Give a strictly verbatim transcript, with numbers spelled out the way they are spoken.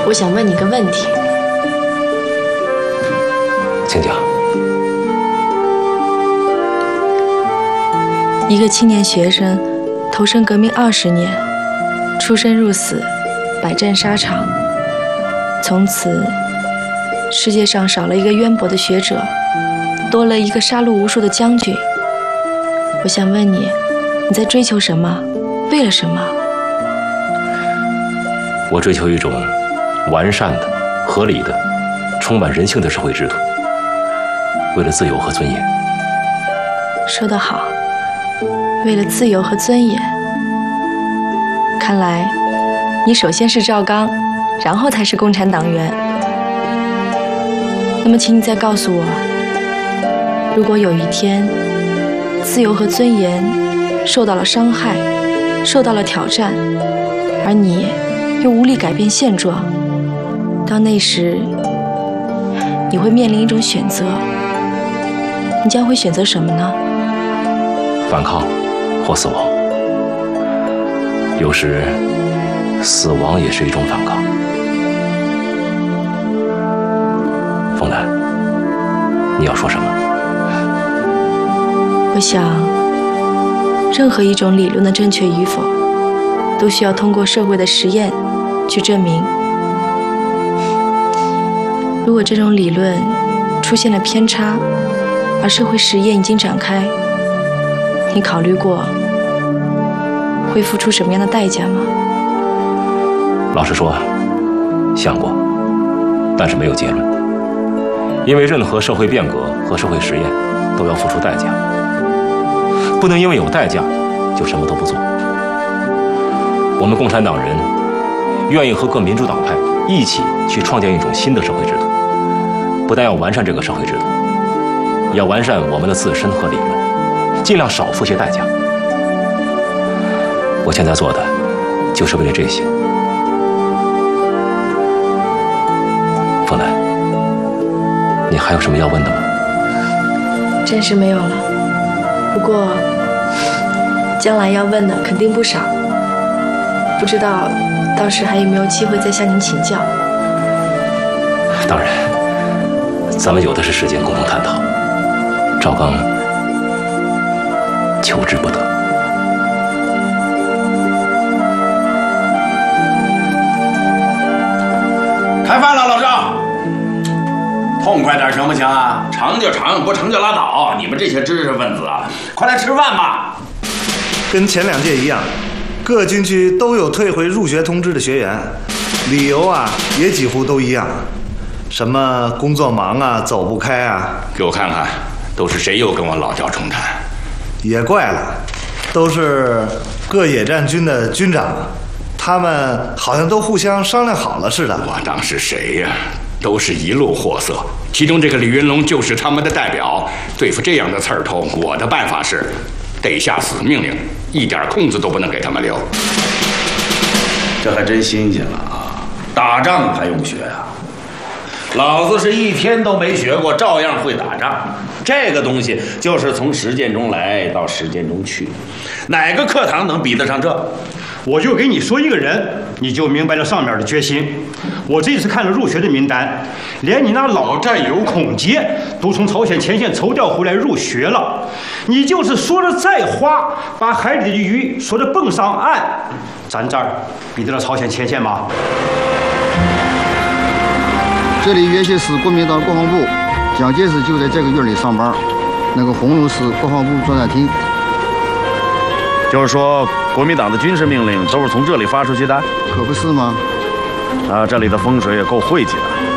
我想问你个问题。 请讲。 一个青年学生，投身革命二十年，出生入死，百战沙场，从此世界上少了一个渊博的学者，多了一个杀戮无数的将军。我想问你，你在追求什么？为了什么？ 我追求一种完善的、合理的、充满人性的社会制度，为了自由和尊严。 说得好，为了自由和尊严。看来，你首先是赵刚，然后才是共产党员。那么，请你再告诉我，如果有一天，自由和尊严受到了伤害，受到了挑战，而你又无力改变现状，到那时，你会面临一种选择，你将会选择什么呢？ 反抗或死亡。有时，死亡也是一种反抗。凤兰，你要说什么？ 我想，任何一种理论的正确与否，都需要通过社会的实验去证明。如果这种理论出现了偏差，而社会实验已经展开，你考虑过会付出什么样的代价吗？ 老实说，想过，但是没有结论。因为任何社会变革和社会实验都要付出代价，不能因为有代价就什么都不做。我们共产党人愿意和各民主党派一起去创建一种新的社会制度，不但要完善这个社会制度，也要完善我们的自身和理论，尽量少付些代价。我现在做的就是为了这些。凤兰，你还有什么要问的吗？ 暂时没有了，不过将来要问的肯定不少，不知道到时还有没有机会再向您请教。 当然，咱们有的是时间共同探讨。赵刚求之不得。 开饭了，老赵。痛快点行不行啊？成就成，不成就拉倒。你们这些知识分子啊，快来吃饭吧。 跟前两届一样，各军区都有退回入学通知的学员，理由啊也几乎都一样，什么工作忙啊，走不开啊。 给我看看，都是谁又跟我老调重弹？ 也怪了，都是各野战军的军长，他们好像都互相商量好了似的。 我当是谁呀？都是一路货色。其中这个李云龙就是他们的代表。对付这样的刺儿头，我的办法是得下死命令，一点空子都不能给他们留。这还真新鲜了啊！打仗还用学啊？老子是一天都没学过，照样会打仗。这个东西就是从实践中来到实践中去，哪个课堂能比得上这？ 我就给你说一个人，你就明白了上面的决心。我这次看了入学的名单，连你那老战友孔杰都从朝鲜前线抽调回来入学了。你就是说的再花，把海里的鱼说的蹦上岸，咱这儿比得了朝鲜前线吗？ 这里原先是国民党国防部，蒋介石就在这个院里上班，那个红楼是国防部作战厅。 就是说，国民党的军事命令都是从这里发出去的？ 可不是吗？ 啊，这里的风水也够晦气的。